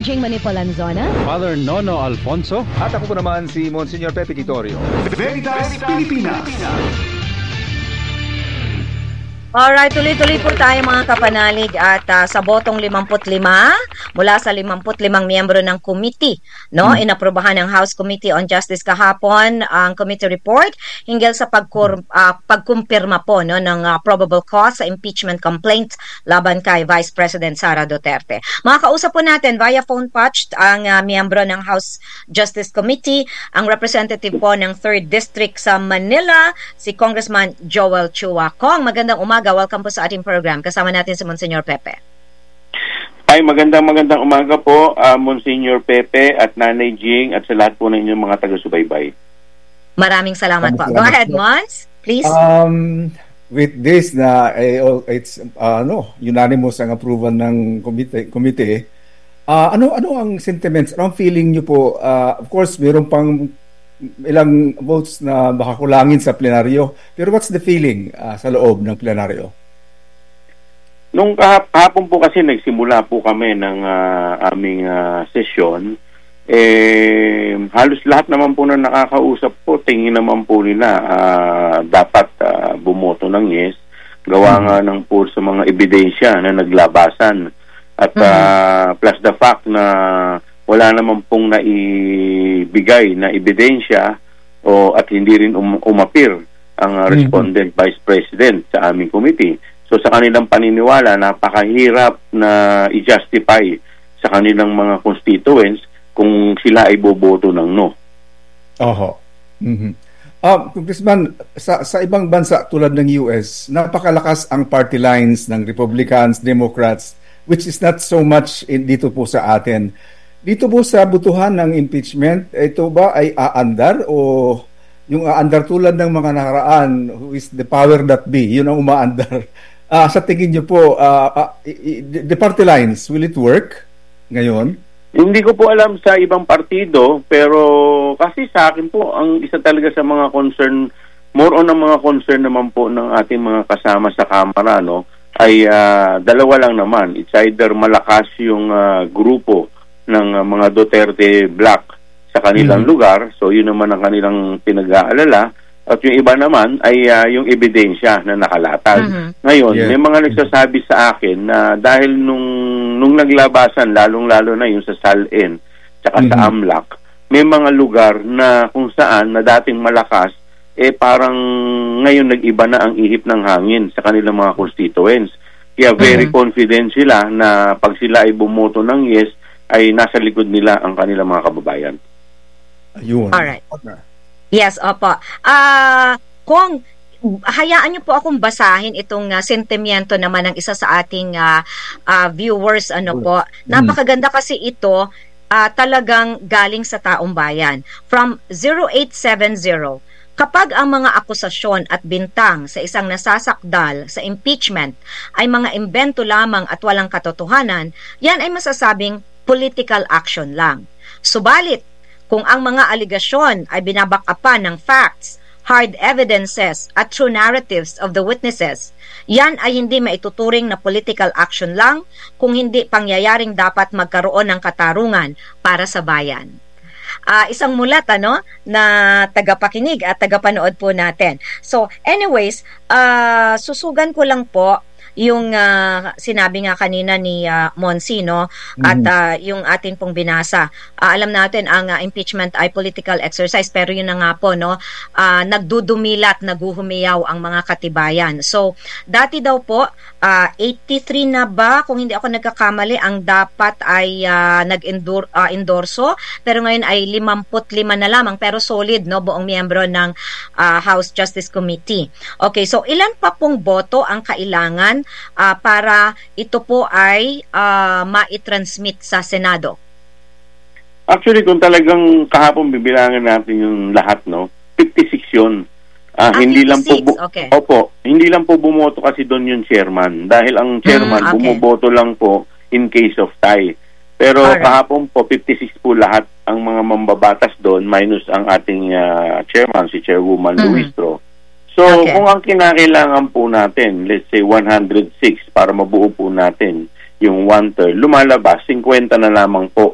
Jing Manipolanzona, Father Nono Alfonso, at ako po naman si Monsignor Pepe Titorio. Veritas Pilipinas. Alright, tuloy-tuloy po tayo mga kapanalig at sa botong 55 mula sa 55 miyembro ng committee, no, inaprubahan ng House Committee on Justice kahapon ang committee report hinggil sa pagkumpirma po, no, ng probable cause sa impeachment complaint laban kay Vice President Sara Duterte. Mga kausap po natin via phone patched ang miyembro ng House Justice Committee, ang representative po ng 3rd District sa Manila, si Congressman Joel Chua. Kong, magandang umaga. Welcome po sa ating program. Kasama natin si Monsignor Pepe. Ay, magandang umaga po, Monsignor Pepe at Nanay Jing at sa lahat po ng inyong mga taga-subaybay. Maraming salamat po. Go ahead, Mons, please. With this na it's unanimous ang approval ng committee. Ano ang sentiments? Ano ang feeling niyo po? Of course, mayroon pang ilang votes na baka kulangin sa plenaryo. Pero what's the feeling sa loob ng plenaryo? Nung kahapon po kasi nagsimula po kami ng aming sesyon, halos lahat naman po na nakakausap po, tingin naman po nila dapat bumoto ng yes. Gawa nga ng po sa mga ebidensya na naglabasan. At plus the fact na wala naman pong naibigay na ebidensya at hindi rin umapir ang respondent Vice President sa aming committee. So sa kanilang paniniwala, napakahirap na i-justify sa kanilang mga constituents kung sila ay boboto ng no. Oho. Congressman, sa ibang bansa tulad ng US, napakalakas ang party lines ng Republicans, Democrats, which is not so much dito po sa atin. Dito po sa butuhan ng impeachment, ito ba ay aandar o yung aandar tulad ng mga nakaraan, who is the power that be, yun ang umaandar? Sa tingin niyo po, the party lines, will it work ngayon? Hindi ko po alam sa ibang partido, pero kasi sa akin po, ang isa talaga sa mga concern, more on ang mga concern naman po ng ating mga kasama sa Kamara, no, ay dalawa lang naman. It's either malakas yung grupo ng mga Duterte Black sa kanilang lugar, so yun naman ang kanilang pinag-aalala, at yung iba naman ay yung ebidensya na nakalatag. Ngayon, may mga nagsasabi sa akin na dahil nung naglabasan, lalong-lalo na yung sa SALN tsaka sa AMLAC, may mga lugar na kung saan na dating malakas, parang ngayon nag-iba na ang ihip ng hangin sa kanilang mga constituents. Kaya very confident sila na pag sila ay bumoto ng yes, ay nasa likod nila ang kanilang mga kababayan. Ayun. Alright. Yes, opo. Kung hayaan niyo po akong basahin itong sentimiento naman ng isa sa ating viewers, po. Napakaganda kasi ito, talagang galing sa taong bayan. From 0870, kapag ang mga akusasyon at bintang sa isang nasasakdal sa impeachment ay mga imbento lamang at walang katotohanan, yan ay masasabing political action lang. Subalit, kung ang mga aligasyon ay binabakapan ng facts, hard evidences at true narratives of the witnesses, yan ay hindi maituturing na political action lang, kung hindi pangyayaring dapat magkaroon ng katarungan para sa bayan. Isang mulat na tagapakinig at tagapanood po natin. So anyways, susugan ko lang po yung sinabi nga kanina ni Monsino at yung atin pong binasa. Alam natin ang impeachment ay political exercise, pero yun na nga po, nagdudumilat, naguhumiyaw ang mga katibayan. So dati daw po 83 na ba, kung hindi ako nagkakamali, ang dapat ay nag-endorso, pero ngayon ay 55 na lamang, pero solid, buong miyembro ng House Justice Committee. Okay, so ilan pa pong boto ang kailangan para ito po ay ma-transmit sa Senado? Actually, kung talagang kahapon bibilangan natin yung lahat, 56 yun. Hindi 56, lang po okay. Opo, hindi lang po bumoto kasi doon yung chairman. Dahil ang chairman bumoboto lang po in case of tie. Pero kahapon po 56 po lahat ang mga mambabatas doon, minus ang ating chairman, si Chairwoman Luistro. So, kung ang kinakailangan po natin, let's say 106 para mabuo po natin yung 1/3, lumalabas 50 na lamang po